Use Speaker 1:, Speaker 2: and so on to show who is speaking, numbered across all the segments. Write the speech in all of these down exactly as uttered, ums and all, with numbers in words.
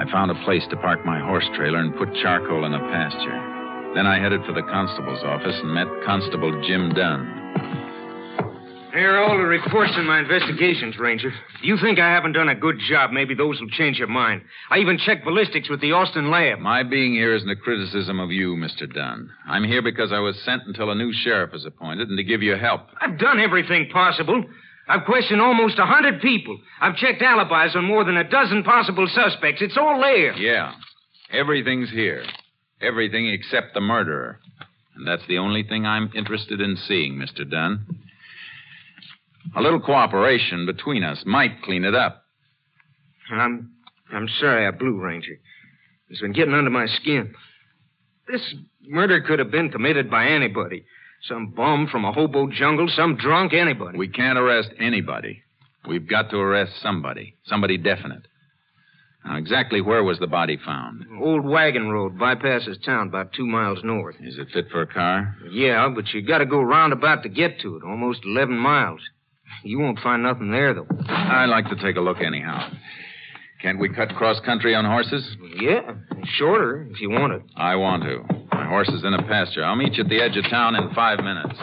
Speaker 1: I found a place to park my horse trailer and put charcoal in a pasture. Then I headed for the constable's office and met Constable Jim Dunn.
Speaker 2: Here are all the reports in my investigations, Ranger. If you think I haven't done a good job, maybe those will change your mind. I even checked ballistics with the Austin lab.
Speaker 1: My being here isn't a criticism of you, Mister Dunn. I'm here because I was sent until a new sheriff is appointed and to give you help.
Speaker 2: I've done everything possible. I've questioned almost a hundred people. I've checked alibis on more than a dozen possible suspects. It's all there.
Speaker 1: Yeah. Everything's here. Everything except the murderer. And that's the only thing I'm interested in seeing, Mister Dunn. A little cooperation between us might clean it up.
Speaker 2: I'm I'm sorry I blew, Ranger. It's been getting under my skin. This murder could have been committed by anybody. Some bum from a hobo jungle, some drunk, anybody.
Speaker 1: We can't arrest anybody. We've got to arrest somebody. Somebody definite. Now, exactly where was the body found?
Speaker 2: Old Wagon Road, bypasses town about two miles north.
Speaker 1: Is it fit for a car?
Speaker 2: Yeah, but you got to go roundabout to get to it, almost eleven miles. You won't find nothing there, though.
Speaker 1: I'd like to take a look anyhow. Can't we cut cross-country on horses?
Speaker 2: Yeah, shorter if you want it.
Speaker 1: I want to. My horse is in a pasture. I'll meet you at the edge of town in five minutes.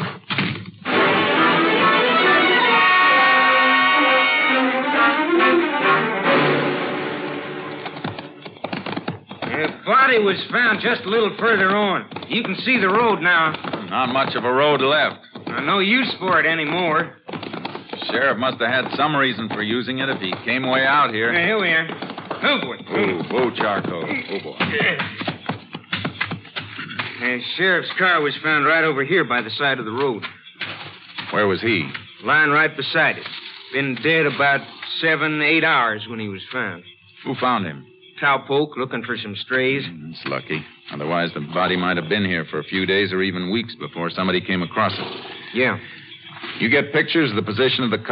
Speaker 2: The body was found just a little further on. You can see the road now.
Speaker 1: Not much of a road left.
Speaker 2: No use for it anymore.
Speaker 1: Sheriff must have had some reason for using it if he came way out here.
Speaker 2: Yeah, here we are. Oh, boy.
Speaker 1: Oh, oh, charcoal. Oh, boy.
Speaker 2: The sheriff's car was found right over here by the side of the road.
Speaker 1: Where was he?
Speaker 2: Lying right beside it. Been dead about seven, eight hours when he was found.
Speaker 1: Who found him?
Speaker 2: Cowpoke looking for some strays.
Speaker 1: That's lucky. Otherwise, the body might have been here for a few days or even weeks before somebody came across it.
Speaker 2: Yeah.
Speaker 1: You get pictures of the position of the car.